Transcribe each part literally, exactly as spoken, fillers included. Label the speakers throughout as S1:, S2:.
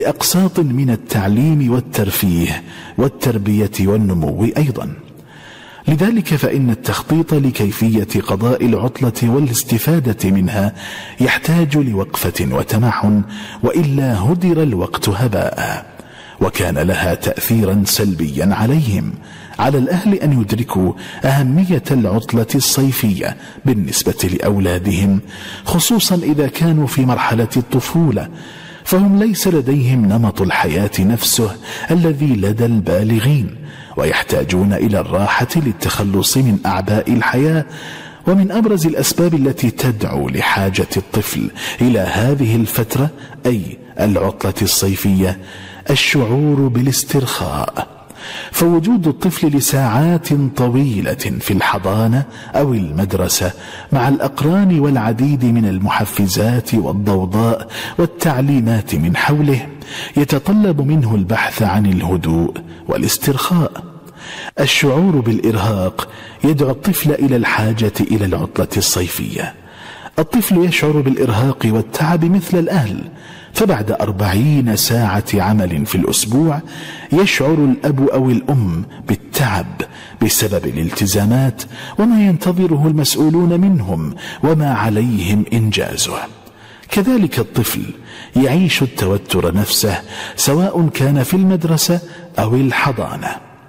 S1: أقساط من التعليم والترفيه والتربية والنمو أيضا. لذلك فإن التخطيط لكيفية قضاء العطلة والاستفادة منها يحتاج لوقفة وتمعن، وإلا هدر الوقت هباء. وكان لها تأثيرا سلبيا عليهم، على الأهل أن يدركوا أهمية العطلة الصيفية بالنسبة لأولادهم، خصوصا إذا كانوا في مرحلة الطفولة، فهم ليس لديهم نمط الحياة نفسه الذي لدى البالغين، ويحتاجون إلى الراحة للتخلص من أعباء الحياة. ومن أبرز الأسباب التي تدعو لحاجة الطفل إلى هذه الفترة أي العطلة الصيفية الشعور بالاسترخاء، فوجود الطفل لساعات طويلة في الحضانة أو المدرسة مع الأقران والعديد من المحفزات والضوضاء والتعليمات من حوله يتطلب منه البحث عن الهدوء والاسترخاء. الشعور بالإرهاق يدعو الطفل إلى الحاجة إلى العطلة الصيفية. الطفل يشعر بالإرهاق والتعب مثل الأهل، فبعد أربعين ساعة عمل في الأسبوع يشعر الأب أو الأم بالتعب بسبب الالتزامات وما ينتظره المسؤولون منهم وما عليهم إنجازه. كذلك الطفل يعيش التوتر نفسه سواء كان في المدرسة أو الحضانة.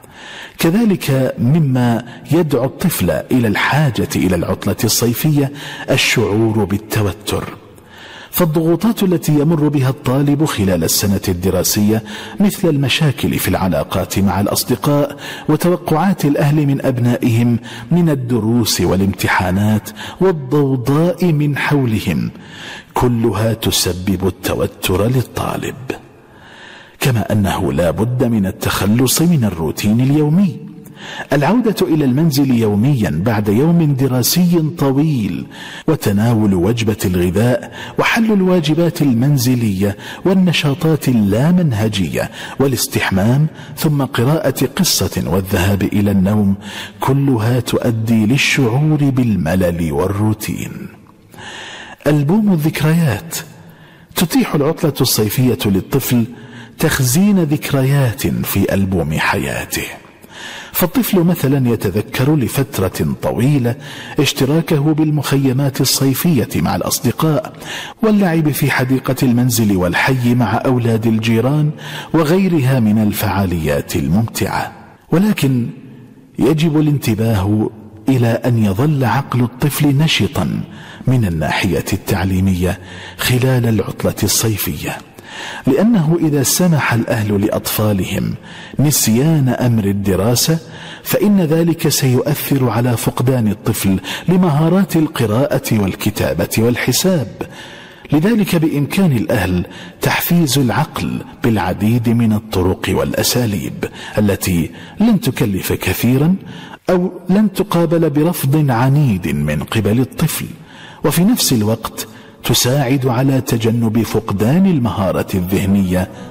S1: كذلك مما يدعو الطفل إلى الحاجة إلى العطلة الصيفية الشعور بالتوتر، فالضغوطات التي يمر بها الطالب خلال السنة الدراسية مثل المشاكل في العلاقات مع الأصدقاء وتوقعات الأهل من أبنائهم من الدروس والامتحانات والضوضاء من حولهم كلها تسبب التوتر للطالب. كما أنه لا بد من التخلص من الروتين اليومي، العودة إلى المنزل يوميا بعد يوم دراسي طويل، وتناول وجبة الغذاء وحل الواجبات المنزلية والنشاطات اللامنهجية والاستحمام ثم قراءة قصة والذهاب إلى النوم كلها تؤدي للشعور بالملل والروتين. ألبوم الذكريات تتيح العطلة الصيفية للطفل تخزين ذكريات في ألبوم حياته، فالطفل مثلا يتذكر لفترة طويلة اشتراكه بالمخيمات الصيفية مع الأصدقاء واللعب في حديقة المنزل والحي مع أولاد الجيران وغيرها من الفعاليات الممتعة. ولكن يجب الانتباه إلى أن يظل عقل الطفل نشطا من الناحية التعليمية خلال العطلة الصيفية، لأنه إذا سمح الأهل لأطفالهم نسيان أمر الدراسة فإن ذلك سيؤثر على فقدان الطفل لمهارات القراءة والكتابة والحساب. لذلك بإمكان الأهل تحفيز العقل بالعديد من الطرق والأساليب التي لن تكلف كثيرا أو لن تقابل برفض عنيد من قبل الطفل، وفي نفس الوقت تساعد على تجنب فقدان المهارة الذهنية